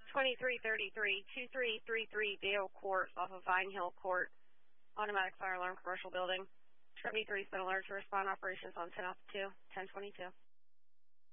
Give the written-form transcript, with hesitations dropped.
2333, 2333 Dale Court off of Vine Hill Court, automatic fire alarm, commercial building. 73's been alerted to respond operations on 10 off 2, 1022.